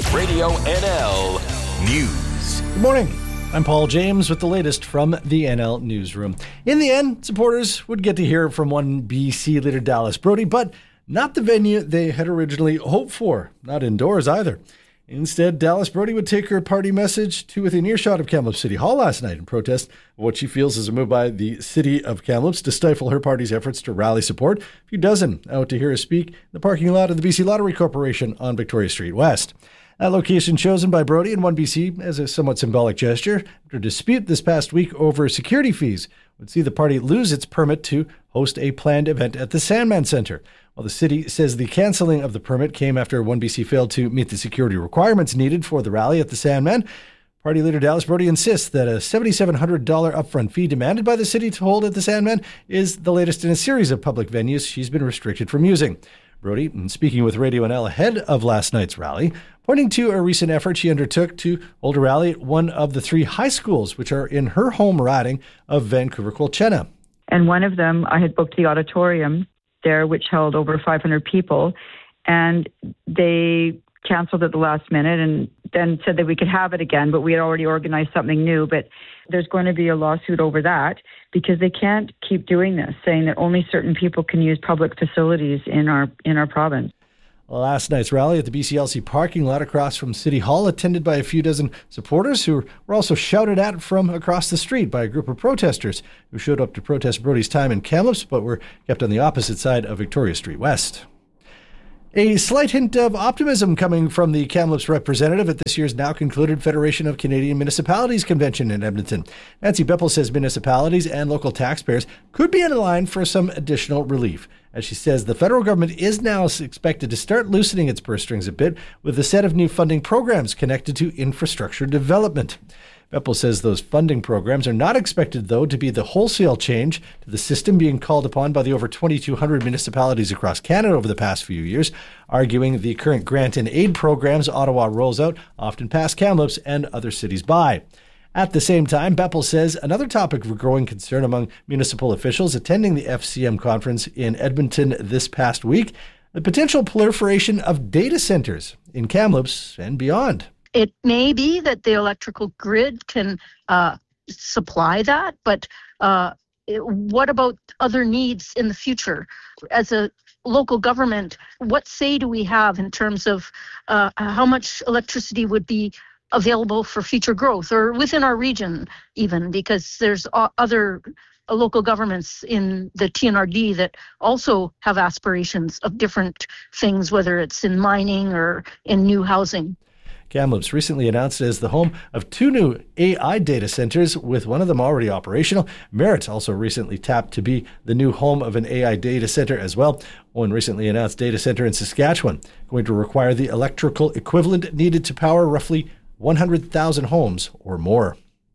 Radio NL News. Good morning. I'm Paul James with the latest from the NL Newsroom. In the end, supporters would get to hear from one BC leader, Dallas Brody, but not the venue they had originally hoped for, not indoors either. Instead, Dallas Brody would take her party message to within earshot of Kamloops City Hall last night in protest of what she feels is a move by the city of Kamloops to stifle her party's efforts to rally support. A few dozen out to hear her speak in the parking lot of the BC Lottery Corporation on Victoria Street West. That location chosen by Brody and 1BC as a somewhat symbolic gesture after a dispute this past week over security fees would see the party lose its permit to host a planned event at the Sandman Centre. While the city says the cancelling of the permit came after 1BC failed to meet the security requirements needed for the rally at the Sandman, party leader Dallas Brody insists that a $7,700 upfront fee demanded by the city to hold at the Sandman is the latest in a series of public venues she's been restricted from using. Brody, speaking with Radio NL ahead of last night's rally, pointing to a recent effort she undertook to hold a rally at one of the three high schools which are in her home riding of Vancouver-Quilchena. And one of them, I had booked the auditorium there, which held over 500 people, and they canceled at the last minute and then said that we could have it again, but we had already organized something new. But there's going to be a lawsuit over that because they can't keep doing this, saying that only certain people can use public facilities in our province. Last night's rally at the BCLC parking lot across from City Hall, attended by a few dozen supporters who were also shouted at from across the street by a group of protesters who showed up to protest Brody's time in Kamloops but were kept on the opposite side of Victoria Street West. A slight hint of optimism coming from the Kamloops representative at this year's now concluded Federation of Canadian Municipalities convention in Edmonton. Nancy Beppel says municipalities and local taxpayers could be in line for some additional relief. As she says, the federal government is now expected to start loosening its purse strings a bit with a set of new funding programs connected to infrastructure development. Beppel says those funding programs are not expected, though, to be the wholesale change to the system being called upon by the over 2,200 municipalities across Canada over the past few years, arguing the current grant and aid programs Ottawa rolls out often pass Kamloops and other cities by. At the same time, Beppel says another topic of growing concern among municipal officials attending the FCM conference in Edmonton this past week, the potential proliferation of data centers in Kamloops and beyond. It may be that the electrical grid can supply that, but what about other needs in the future? As a local government, what say do we have in terms of how much electricity would be available for future growth or within our region even, because there's other local governments in the TNRD that also have aspirations of different things, whether it's in mining or in new housing. Kamloops recently announced as the home of two new AI data centers, with one of them already operational. Merritt also recently tapped to be the new home of an AI data center as well. One recently announced data center in Saskatchewan, going to require the electrical equivalent needed to power roughly 100,000 homes or more.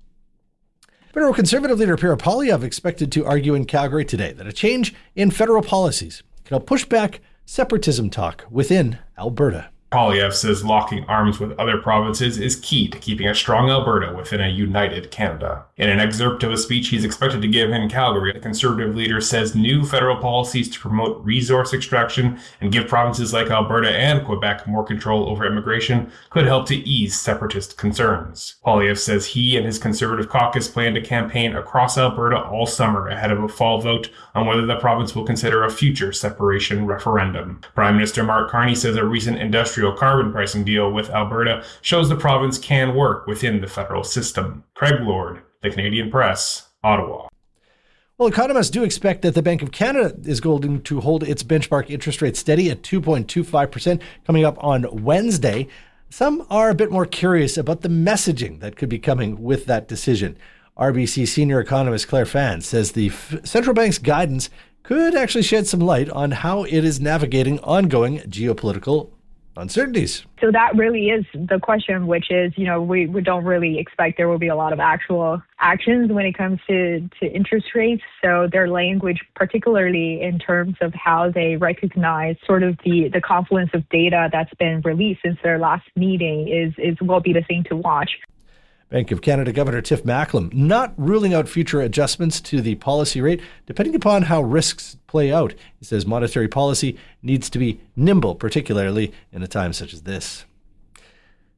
Federal Conservative leader Pierre Poilievre expected to argue in Calgary today that a change in federal policies can help push back separatism talk within Alberta. Poilievre says locking arms with other provinces is key to keeping a strong Alberta within a united Canada. In an excerpt of a speech he's expected to give in Calgary, the Conservative leader says new federal policies to promote resource extraction and give provinces like Alberta and Quebec more control over immigration could help to ease separatist concerns. Poilievre says he and his Conservative caucus plan to campaign across Alberta all summer ahead of a fall vote on whether the province will consider a future separation referendum. Prime Minister Mark Carney says a recent industrial carbon pricing deal with Alberta shows the province can work within the federal system. Craig Lord, The Canadian Press, Ottawa. Well, economists do expect that the Bank of Canada is going to hold its benchmark interest rate steady at 2.25% coming up on Wednesday. Some are a bit more curious about the messaging that could be coming with that decision. RBC senior economist Claire Fan says the central bank's guidance could actually shed some light on how it is navigating ongoing geopolitical uncertainties. So that really is the question, which is, we don't really expect there will be a lot of actual actions when it comes to interest rates. So their language, particularly in terms of how they recognize sort of the confluence of data that's been released since their last meeting will be the thing to watch. Bank of Canada Governor Tiff Macklem not ruling out future adjustments to the policy rate depending upon how risks play out. He says monetary policy needs to be nimble, particularly in a time such as this.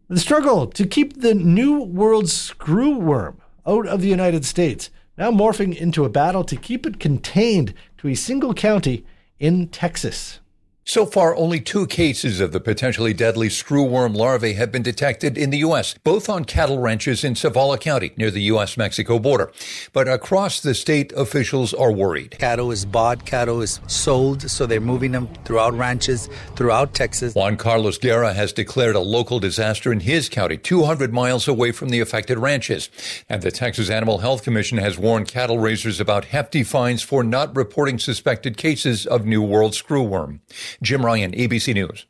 The struggle to keep the New World screwworm out of the United States, now morphing into a battle to keep it contained to a single county in Texas. So far, only 2 cases of the potentially deadly screwworm larvae have been detected in the U.S., both on cattle ranches in Zavala County near the U.S.-Mexico border. But across the state, officials are worried. Cattle is bought, cattle is sold, so they're moving them throughout ranches, throughout Texas. Juan Carlos Guerra has declared a local disaster in his county, 200 miles away from the affected ranches. And the Texas Animal Health Commission has warned cattle raisers about hefty fines for not reporting suspected cases of New World screwworm. Jim Ryan, ABC News.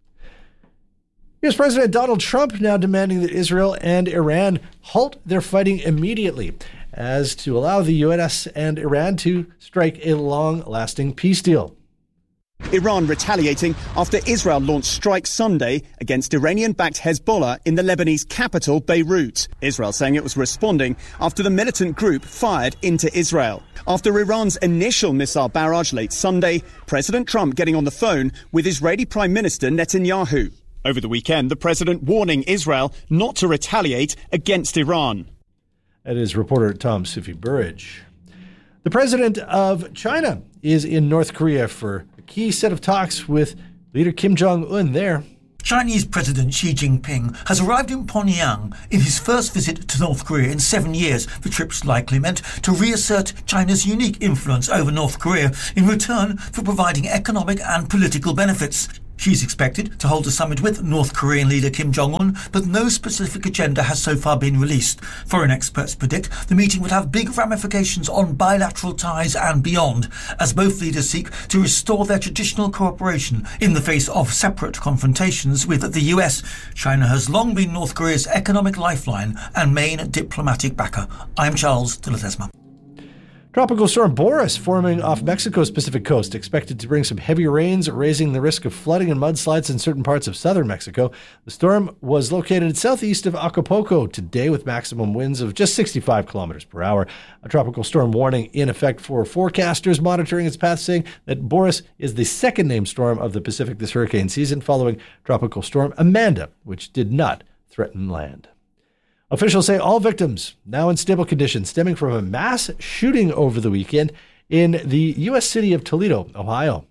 U.S. President Donald Trump now demanding that Israel and Iran halt their fighting immediately, as to allow the U.S. and Iran to strike a long-lasting peace deal. Iran retaliating after Israel launched strikes Sunday against Iranian-backed Hezbollah in the Lebanese capital, Beirut. Israel saying it was responding after the militant group fired into Israel. After Iran's initial missile barrage late Sunday, President Trump getting on the phone with Israeli Prime Minister Netanyahu. Over the weekend, the president warning Israel not to retaliate against Iran. That is reporter Tom Sufi-Burridge. The president of China is in North Korea for a key set of talks with leader Kim Jong-un there. Chinese President Xi Jinping has arrived in Pyongyang in his first visit to North Korea in 7 years. The trip's likely meant to reassert China's unique influence over North Korea in return for providing economic and political benefits. She's expected to hold a summit with North Korean leader Kim Jong-un, but no specific agenda has so far been released. Foreign experts predict the meeting would have big ramifications on bilateral ties and beyond, as both leaders seek to restore their traditional cooperation in the face of separate confrontations with the US. China has long been North Korea's economic lifeline and main diplomatic backer. I'm Charles de Ledesma. Tropical storm Boris forming off Mexico's Pacific coast, expected to bring some heavy rains, raising the risk of flooding and mudslides in certain parts of southern Mexico. The storm was located southeast of Acapulco today with maximum winds of just 65 kilometers per hour. A tropical storm warning in effect for forecasters monitoring its path, saying that Boris is the second named storm of the Pacific this hurricane season, following Tropical Storm Amanda, which did not threaten land. Officials say all victims now in stable condition stemming from a mass shooting over the weekend in the U.S. city of Toledo, Ohio.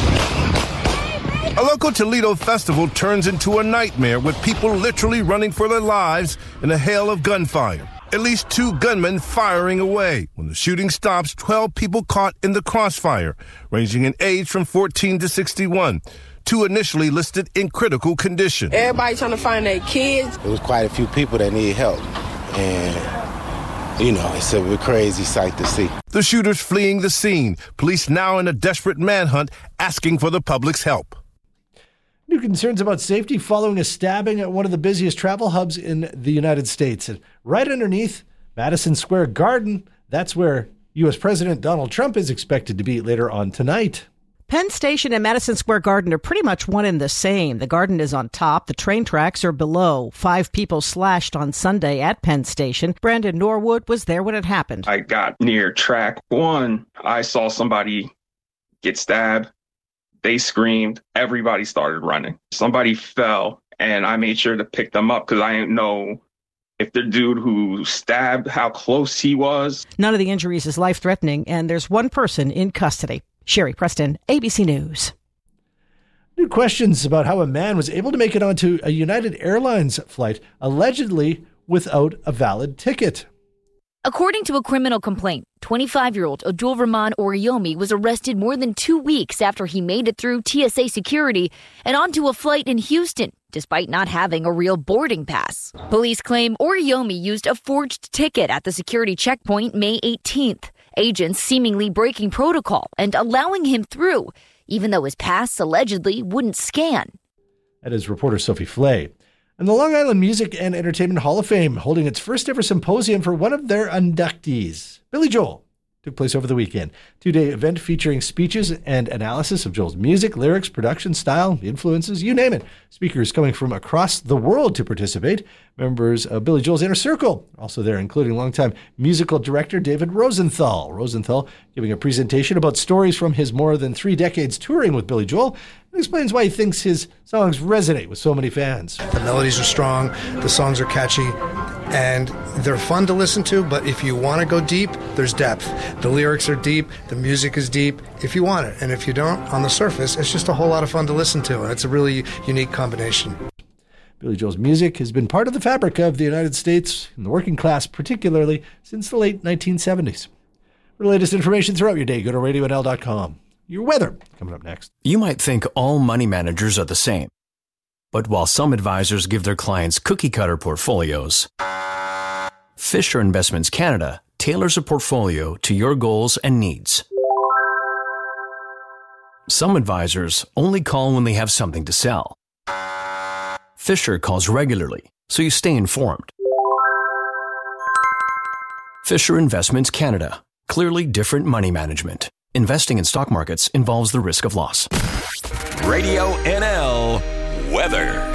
A local Toledo festival turns into a nightmare with people literally running for their lives in a hail of gunfire. At least 2 gunmen firing away. When the shooting stops, 12 people caught in the crossfire, ranging in age from 14 to 61. 2 initially listed in critical condition. Everybody trying to find their kids. There was quite a few people that need help. And, it's a crazy sight to see. The shooters fleeing the scene. Police now in a desperate manhunt, asking for the public's help. New concerns about safety following a stabbing at one of the busiest travel hubs in the United States. And right underneath Madison Square Garden, that's where U.S. President Donald Trump is expected to be later on tonight. Penn Station and Madison Square Garden are pretty much one and the same. The Garden is on top. The train tracks are below. 5 people slashed on Sunday at Penn Station. Brandon Norwood was there when it happened. I got near track 1. I saw somebody get stabbed. They screamed. Everybody started running. Somebody fell, and I made sure to pick them up because I didn't know if the dude who stabbed, how close he was. None of the injuries is life-threatening, and there's one person in custody. Sherry Preston, ABC News. New questions about how a man was able to make it onto a United Airlines flight, allegedly without a valid ticket. According to a criminal complaint, 25-year-old Abdul Rahman Oriyomi was arrested more than 2 weeks after he made it through TSA security and onto a flight in Houston, despite not having a real boarding pass. Police claim Oriyomi used a forged ticket at the security checkpoint May 18th. Agents seemingly breaking protocol and allowing him through, even though his pass allegedly wouldn't scan. That is reporter Sophie Flay. And the Long Island Music and Entertainment Hall of Fame holding its first ever symposium for one of their inductees, Billy Joel, took place over the weekend. 2-day event featuring speeches and analysis of Joel's music, lyrics, production, style, influences, you name it. Speakers coming from across the world to participate. Members of Billy Joel's Inner Circle also there, including longtime musical director David Rosenthal. Rosenthal giving a presentation about stories from his more than 3 decades touring with Billy Joel, and explains why he thinks his songs resonate with so many fans. The melodies are strong, the songs are catchy, and they're fun to listen to, but if you want to go deep, there's depth. The lyrics are deep, the music is deep, if you want it. And if you don't, on the surface, it's just a whole lot of fun to listen to, and it's a really unique combination. Billy Joel's music has been part of the fabric of the United States, and the working class particularly, since the late 1970s. For the latest information throughout your day, go to radionl.com. Your weather coming up next. You might think all money managers are the same. But while some advisors give their clients cookie-cutter portfolios, Fisher Investments Canada tailors a portfolio to your goals and needs. Some advisors only call when they have something to sell. Fisher calls regularly, so you stay informed. Fisher Investments Canada. Clearly different money management. Investing in stock markets involves the risk of loss. Radio NL weather.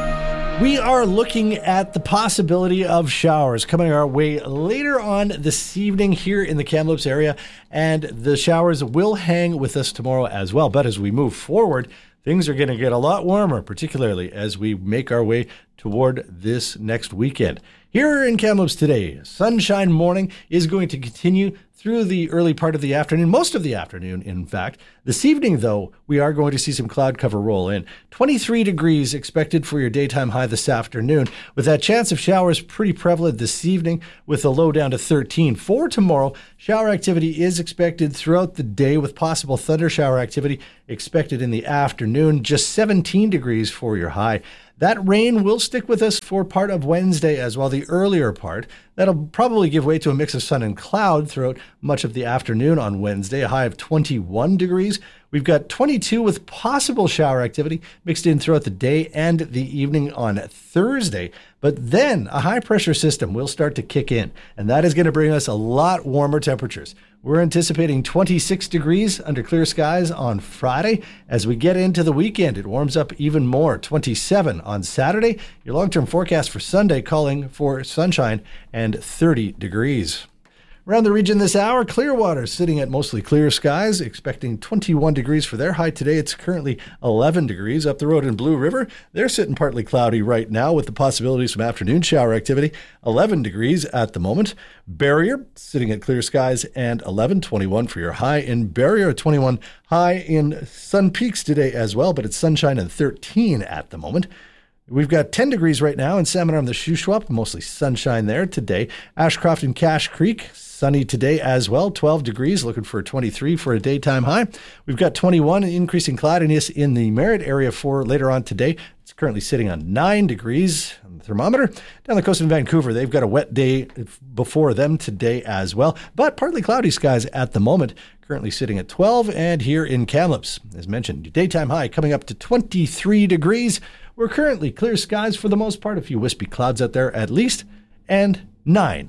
We are looking at the possibility of showers coming our way later on this evening here in the Kamloops area, and the showers will hang with us tomorrow as well. But as we move forward, things are going to get a lot warmer, particularly as we make our way toward this next weekend. Here in Kamloops today, sunshine morning is going to continue through the early part of the afternoon, most of the afternoon, in fact. This evening, though, we are going to see some cloud cover roll in. 23 degrees expected for your daytime high this afternoon, with that chance of showers pretty prevalent this evening, with a low down to 13. For tomorrow, shower activity is expected throughout the day, with possible thunder shower activity expected in the afternoon. Just 17 degrees for your high. That rain will stick with us for part of Wednesday as well, the earlier part. That'll probably give way to a mix of sun and cloud throughout much of the afternoon on Wednesday, a high of 21 degrees. We've got 22 with possible shower activity mixed in throughout the day and the evening on Thursday. But then a high-pressure system will start to kick in, and that is going to bring us a lot warmer temperatures. We're anticipating 26 degrees under clear skies on Friday. As we get into the weekend, it warms up even more. 27 on Saturday. Your long-term forecast for Sunday calling for sunshine and 30 degrees. Around the region this hour, Clearwater sitting at mostly clear skies, expecting 21 degrees for their high today. It's currently 11 degrees. Up the road in Blue River, they're sitting partly cloudy right now with the possibility of some afternoon shower activity. 11 degrees at the moment. Barrier sitting at clear skies and 11, 21 for your high in Barrier, 21 high in Sun Peaks today as well, but it's sunshine and 13 at the moment. We've got 10 degrees right now in Salmon Arm, the Shuswap, mostly sunshine there today. Ashcroft and Cache Creek, sunny today as well, 12 degrees, looking for 23 for a daytime high. We've got 21, increasing cloudiness in the Merritt area for later on today. It's currently sitting on 9 degrees on the thermometer. Down the coast in Vancouver, they've got a wet day before them today as well, but partly cloudy skies at the moment. Currently sitting at 12, and here in Kamloops, as mentioned, daytime high coming up to 23 degrees. We're currently clear skies for the most part, a few wispy clouds out there at least, and 9.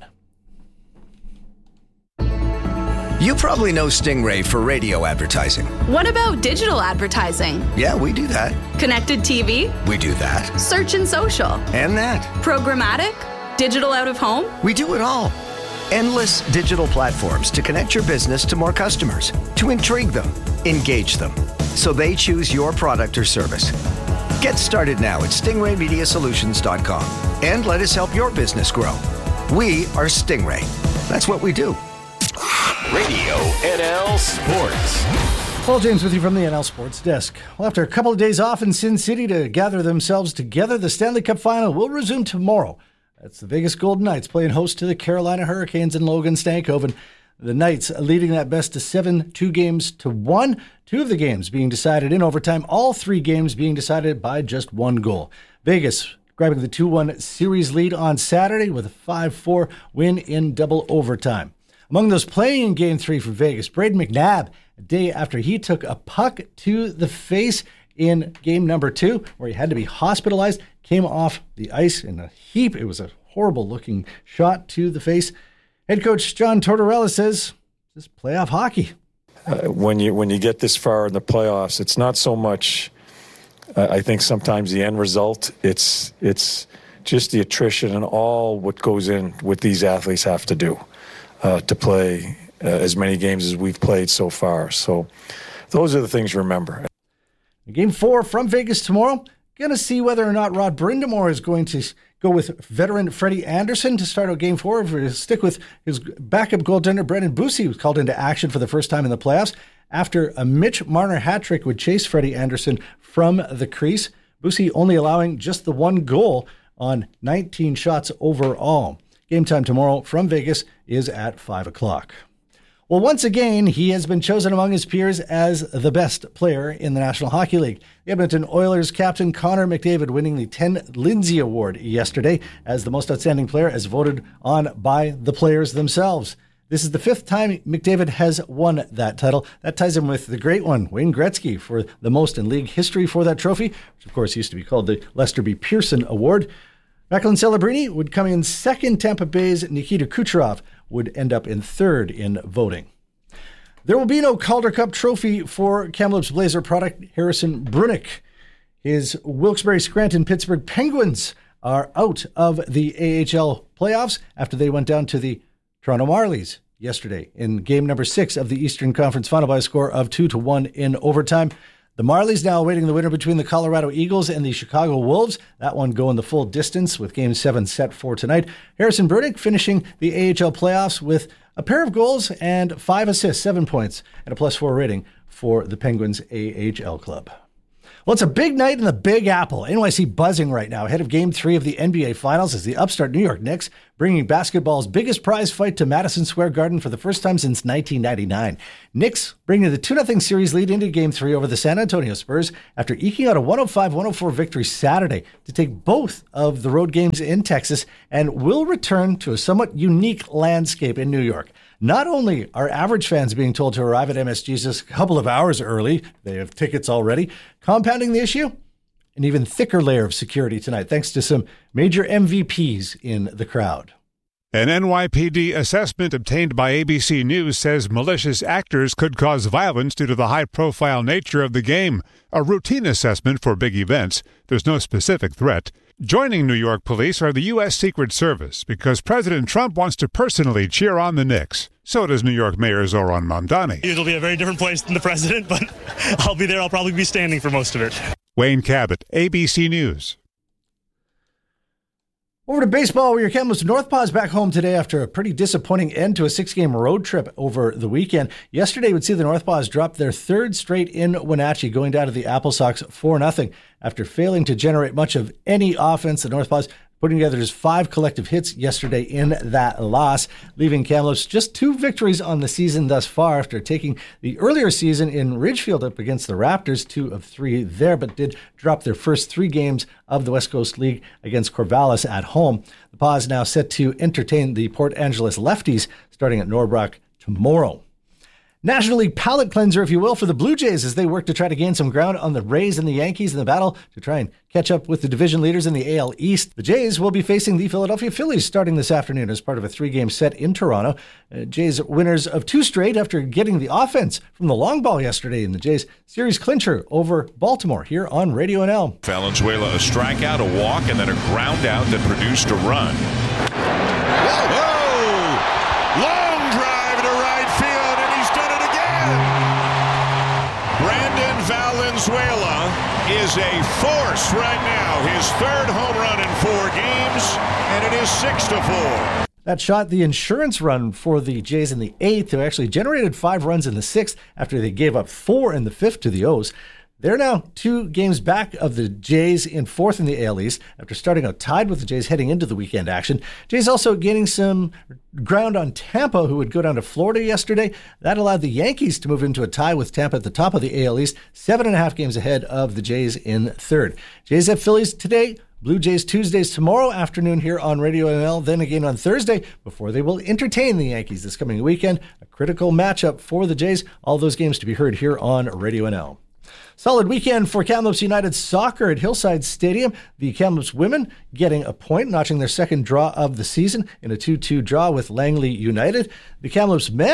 You probably know Stingray for radio advertising. What about digital advertising? Yeah, we do that. Connected TV? We do that. Search and social? And that. Programmatic? Digital out of home? We do it all. Endless digital platforms to connect your business to more customers, to intrigue them, engage them, so they choose your product or service. Get started now at stingraymediasolutions.com and let us help your business grow. We are Stingray. That's what we do. Radio NL Sports. Paul James with you from the NL Sports Desk. Well, after a couple of days off in Sin City to gather themselves together, the Stanley Cup Final will resume tomorrow. That's the Vegas Golden Knights playing host to the Carolina Hurricanes and Logan Stankoven. The Knights leading that best of 7, 2-1. 2 of the games being decided in overtime. All 3 games being decided by just 1 goal. Vegas grabbing the 2-1 series lead on Saturday with a 5-4 win in double overtime. Among those playing in Game 3 for Vegas, Braden McNabb, a day after he took a puck to the face in Game number 2, where he had to be hospitalized, came off the ice in a heap. It was a horrible-looking shot to the face. Head coach John Tortorella says This is playoff hockey. When you get this far in the playoffs, it's not so much. I think sometimes the end result. It's just the attrition and all what goes in what these athletes have to do to play as many games as we've played so far. So those are the things to remember. Game 4 from Vegas tomorrow. Going to see whether or not Rod Brindamore is going to go with veteran Freddie Anderson to start out Game 4, or to stick with his backup goaltender Brendan Bussi, who was called into action for the first time in the playoffs after a Mitch Marner hat trick would chase Freddie Anderson from the crease. Bussi only allowing just the one goal on 19 shots overall. Game time tomorrow from Vegas is at 5 o'clock. Well, once again, he has been chosen among his peers as the best player in the National Hockey League. The Edmonton Oilers captain Connor McDavid winning the 10 Lindsay Award yesterday as the most outstanding player, as voted on by the players themselves. This is the 5th time McDavid has won that title. That ties him with the great one, Wayne Gretzky, for the most in league history for that trophy, which of course used to be called the Lester B. Pearson Award. Macklin Celebrini would come in second. Tampa Bay's Nikita Kucherov would end up in third in voting. There will be no Calder Cup trophy for Kamloops Blazer product Harrison Brunick. His Wilkes-Barre Scranton Pittsburgh Penguins are out of the AHL playoffs after they went down to the Toronto Marlies yesterday in game number 6 of the Eastern Conference Final by a score of 2-1 in overtime. The Marlies now awaiting the winner between the Colorado Eagles and the Chicago Wolves. That one going the full distance with Game 7 set for tonight. Harrison Brunick finishing the AHL playoffs with a pair of goals and 5 assists, 7 points, and a +4 rating for the Penguins AHL club. Well, it's a big night in the Big Apple. NYC buzzing right now ahead of Game 3 of the NBA Finals as the upstart New York Knicks bringing basketball's biggest prize fight to Madison Square Garden for the first time since 1999. Knicks bringing the 2-0 series lead into Game 3 over the San Antonio Spurs after eking out a 105-104 victory Saturday to take both of the road games in Texas and will return to a somewhat unique landscape in New York. Not only are average fans being told to arrive at MSG's just a couple of hours early, they have tickets already, compounding the issue, an even thicker layer of security tonight, thanks to some major MVPs in the crowd. An NYPD assessment obtained by ABC News says malicious actors could cause violence due to the high-profile nature of the game. A routine assessment for big events. There's no specific threat. Joining New York police are the U.S. Secret Service because President Trump wants to personally cheer on the Knicks. So does New York Mayor Zoran Mamdani. It'll be a very different place than the president, but I'll be there. I'll probably be standing for most of it. Wayne Cabot, ABC News. Over to baseball, where your Kamloops Northpaws back home today after a pretty disappointing end to a 6-game road trip over the weekend. Yesterday would see the Northpaws drop their 3rd straight in Wenatchee, going down to the Apple Sox 4-0. After failing to generate much of any offense, the Northpaws putting together just 5 collective hits yesterday in that loss, leaving Kamloops just 2 victories on the season thus far after taking the earlier season in Ridgefield up against the Raptors, 2 of 3 there, but did drop their first 3 games of the West Coast League against Corvallis at home. The Paws now set to entertain the Port Angeles Lefties starting at Norbrook tomorrow. National League palate cleanser, if you will, for the Blue Jays as they work to try to gain some ground on the Rays and the Yankees in the battle to try and catch up with the division leaders in the AL East. The Jays will be facing the Philadelphia Phillies starting this afternoon as part of a 3-game set in Toronto. Jays winners of 2 straight after getting the offense from the long ball yesterday in the Jays series clincher over Baltimore here on Radio NL. Valenzuela, a strikeout, a walk, and then a ground out that produced a run. Whoa! Long drive to right field, and he's done it again. Brandon Valenzuela is a force right now. His 3rd home run in 4 games, and it is 6-4. That shot the insurance run for the Jays in the 8th, who actually generated 5 runs in the 6th after they gave up 4 in the 5th to the O's. They're now 2 games back of the Jays in 4th in the AL East after starting out tied with the Jays heading into the weekend action. Jays also gaining some ground on Tampa, who would go down to Florida yesterday. That allowed the Yankees to move into a tie with Tampa at the top of the AL East, 7.5 games ahead of the Jays in 3rd. Jays at Phillies today. Blue Jays Tuesdays tomorrow afternoon here on Radio NL, then again on Thursday before they will entertain the Yankees this coming weekend. A critical matchup for the Jays. All those games to be heard here on Radio NL. Solid weekend for Kamloops United soccer at Hillside Stadium. The Kamloops women getting a point, notching their 2nd draw of the season in a 2-2 draw with Langley United. The Kamloops men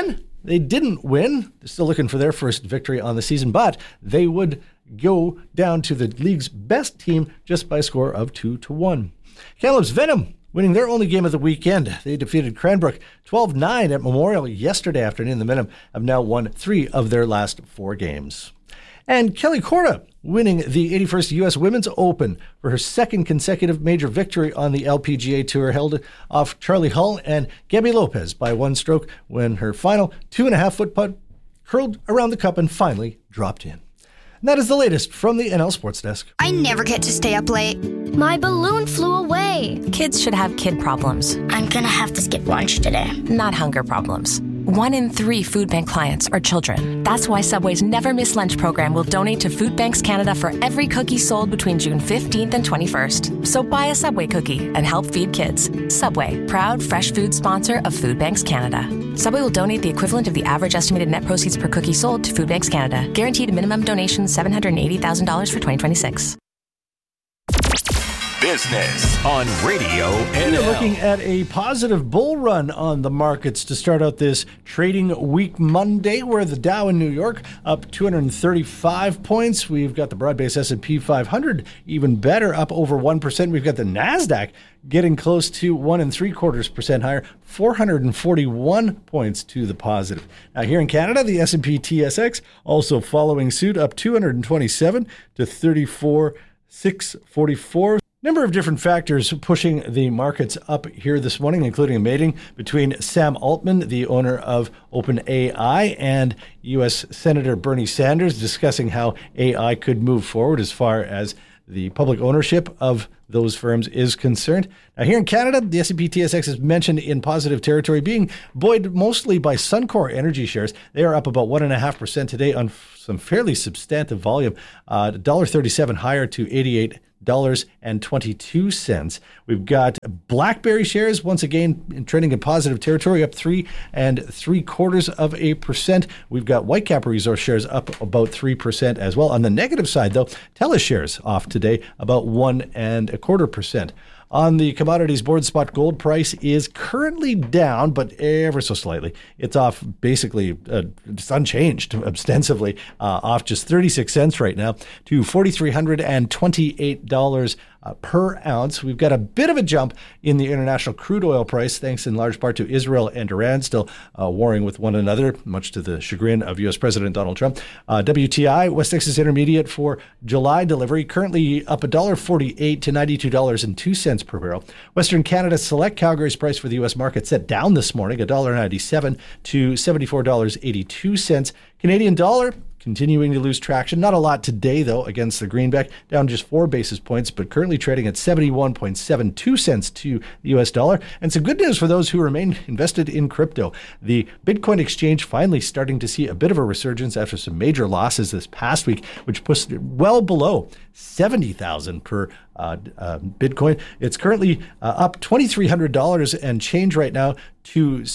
They didn't win. They're still looking for their first victory on the season, but they would go down to the league's best team just by a score of 2-1. Kamloops Venom winning their only game of the weekend. They defeated Cranbrook 12-9 at Memorial yesterday afternoon. The Venom have now won 3 of their last 4 games. And Kelly Korda winning the 81st U.S. Women's Open for her second consecutive major victory on the LPGA Tour, held off Charlie Hull and Gabby Lopez by 1 stroke when her final 2.5-foot putt curled around the cup and finally dropped in. And that is the latest from the NL Sports Desk. I never get to stay up late. My balloon flew away. Kids should have kid problems. I'm gonna have to skip lunch today. Not hunger problems. 1 in 3 food bank clients are children. That's why Subway's Never Miss Lunch program will donate to Food Banks Canada for every cookie sold between June 15th and 21st. So buy a Subway cookie and help feed kids. Subway, proud fresh food sponsor of Food Banks Canada. Subway will donate the equivalent of the average estimated net proceeds per cookie sold to Food Banks Canada. Guaranteed minimum donation $780,000 for 2026. Business on Radio NL. We're looking at a positive bull run on the markets to start out this trading week Monday, where the Dow in New York up 235 points. We've got the broad-based S&P 500 even better, up over 1%. We've got the NASDAQ getting close to 1.75% higher, 441 points to the positive. Now here in Canada, the S&P TSX also following suit, up 227 to 34,644. Number of different factors pushing the markets up here this morning, including a meeting between Sam Altman, the owner of OpenAI, and U.S. Senator Bernie Sanders discussing how AI could move forward as far as the public ownership of those firms is concerned. Now here in Canada, the S&P TSX is mentioned in positive territory, being buoyed mostly by Suncor Energy shares. They are up about 1.5% today on some fairly substantive volume, $1.37 higher to $88.22. We've got BlackBerry shares once again trending in positive territory, up 3.75%. We've got Whitecap Resource shares up about 3% as well. On the negative side, though, TELUS shares off today about 1.25%. On the commodities board, spot gold price is currently down, but ever so slightly. It's off basically, it's unchanged ostensibly, off just 36 cents right now to $4,328 per ounce. We've got a bit of a jump in the international crude oil price, thanks in large part to Israel and Iran still warring with one another, much to the chagrin of U.S. President Donald Trump. WTI, West Texas Intermediate for July delivery, currently up $1.48 to $92.02 per barrel. Western Canada Select Calgary's price for the U.S. market set down this morning, $1.97 to $74.82. Canadian dollar continuing to lose traction. Not a lot today, though, against the greenback, down just 4 basis points, but currently trading at 71.72 cents to the U.S. dollar. And some good news for those who remain invested in crypto. The Bitcoin exchange finally starting to see a bit of a resurgence after some major losses this past week, which pushed it well below 70,000 per Bitcoin. It's currently up $2,300 and change right now to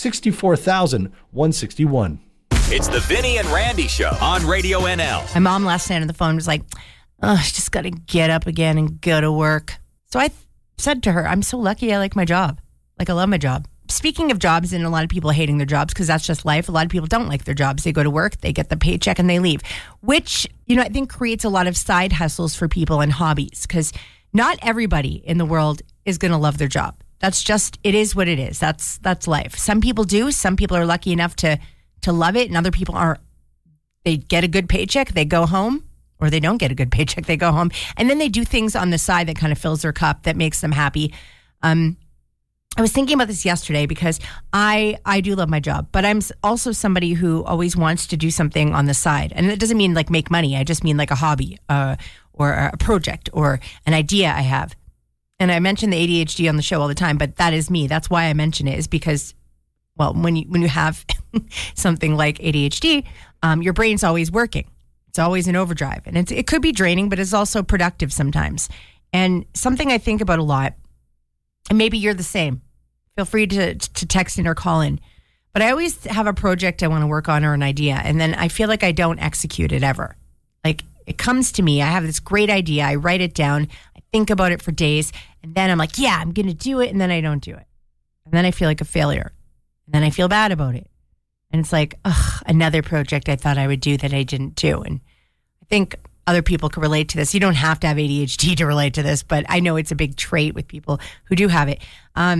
64,161. It's the Vinny and Randy Show on Radio NL. My mom last night on the phone was like, oh, I just got to get up again and go to work. So I said to her, I'm so lucky I like my job. Like, I love my job. Speaking of jobs and a lot of people hating their jobs, because that's just life, a lot of people don't like their jobs. They go to work, they get the paycheck, and they leave, which, I think creates a lot of side hustles for people and hobbies, because not everybody in the world is going to love their job. That's just, it is what it is. That's life. Some people do. Some people are lucky enough to love it, and other people aren't. They get a good paycheck, they go home, or they don't get a good paycheck, they go home, and then they do things on the side that kind of fills their cup, that makes them happy. I was thinking about this yesterday because I do love my job, but I'm also somebody who always wants to do something on the side, and it doesn't mean like make money. I just mean like a hobby or a project or an idea I have. And I mention the ADHD on the show all the time, but that is me. That's why I mention it, is because, well, when you have something like ADHD, your brain's always working. It's always in overdrive. And it could be draining, but it's also productive sometimes. And something I think about a lot, and maybe you're the same, feel free to text in or call in, but I always have a project I want to work on or an idea, and then I feel like I don't execute it ever. Like, it comes to me, I have this great idea, I write it down, I think about it for days, and then I'm like, yeah, I'm going to do it, and then I don't do it. And then I feel like a failure. And then I feel bad about it. And it's like, ugh, another project I thought I would do that I didn't do. And I think other people can relate to this. You don't have to have ADHD to relate to this, but I know it's a big trait with people who do have it.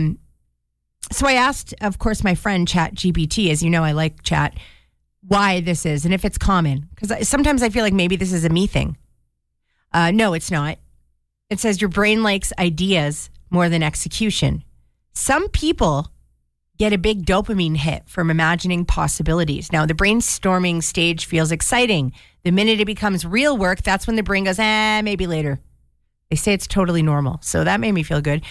So I asked, of course, my friend ChatGPT, as you know, I like Chat, why this is and if it's common. Because sometimes I feel like maybe this is a me thing. No, it's not. It says your brain likes ideas more than execution. Some people get a big dopamine hit from imagining possibilities. Now, the brainstorming stage feels exciting. The minute it becomes real work, that's when the brain goes, maybe later. They say it's totally normal. So that made me feel good.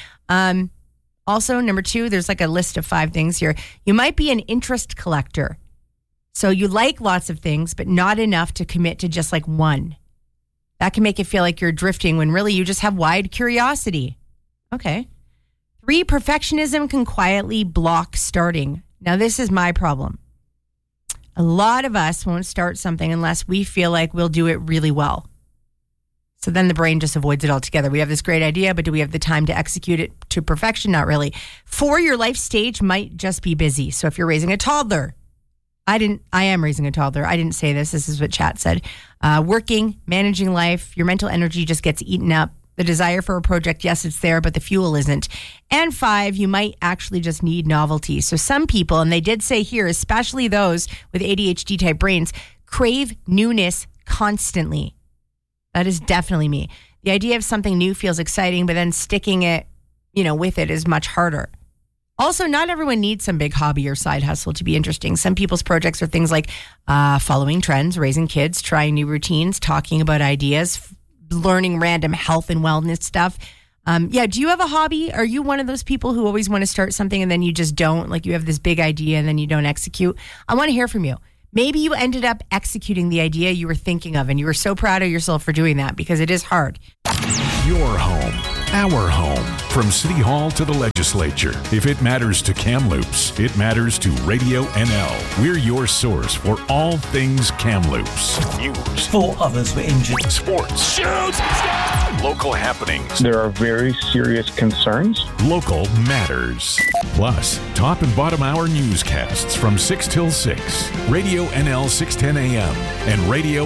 Also, number 2, there's like a list of 5 things here. You might be an interest collector. So you like lots of things, but not enough to commit to just like one. That can make it feel like you're drifting when really you just have wide curiosity. Okay. 3, perfectionism can quietly block starting. Now, this is my problem. A lot of us won't start something unless we feel like we'll do it really well. So then the brain just avoids it altogether. We have this great idea, but do we have the time to execute it to perfection? Not really. 4, your life stage might just be busy. So if you're raising a toddler, I am raising a toddler. I didn't say this. This is what Chat said. Working, managing life, your mental energy just gets eaten up. The desire for a project, yes, it's there, but the fuel isn't. And 5, you might actually just need novelty. So some people, and they did say here, especially those with ADHD type brains, crave newness constantly. That is definitely me. The idea of something new feels exciting, but then sticking it, with it is much harder. Also, not everyone needs some big hobby or side hustle to be interesting. Some people's projects are things like following trends, raising kids, trying new routines, talking about ideas, learning random health and wellness stuff. Do you have a hobby? Are you one of those people who always want to start something and then you just don't? Like you have this big idea and then you don't execute? I want to hear from you. Maybe you ended up executing the idea you were thinking of and you were so proud of yourself for doing that because it is hard. Your home, our home. From City Hall to the legislature. If it matters to Kamloops, it matters to Radio NL. We're your source for all things Kamloops. News. 4 others were injured. Sports. Shoots! Local happenings. There are very serious concerns. Local matters. Plus, top and bottom hour newscasts from 6 till 6. Radio NL 610 AM and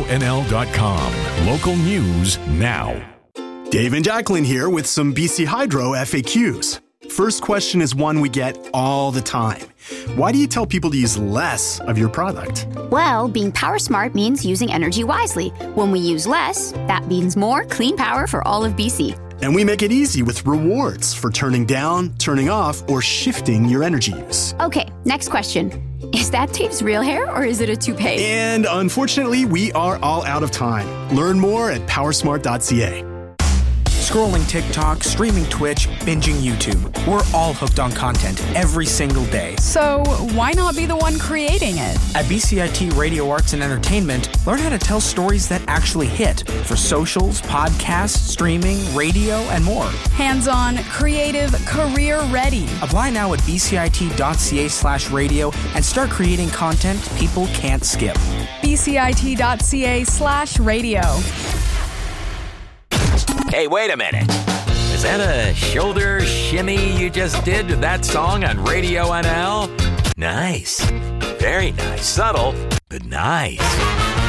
RadioNL.com. Local news now. Dave and Jacqueline here with some BC Hydro FAQs. First question is one we get all the time. Why do you tell people to use less of your product? Well, being power smart means using energy wisely. When we use less, that means more clean power for all of BC. And we make it easy with rewards for turning down, turning off, or shifting your energy use. Okay, next question. Is that Dave's real hair or is it a toupee? And unfortunately, we are all out of time. Learn more at powersmart.ca. Scrolling TikTok, streaming Twitch, binging YouTube. We're all hooked on content every single day. So why not be the one creating it? At BCIT Radio Arts and Entertainment, learn how to tell stories that actually hit for socials, podcasts, streaming, radio, and more. Hands-on, creative, career-ready. Apply now at bcit.ca/radio and start creating content people can't skip. bcit.ca/radio. Hey, wait a minute. Is that a shoulder shimmy you just did to that song on Radio NL? Nice. Very nice. Subtle, but nice.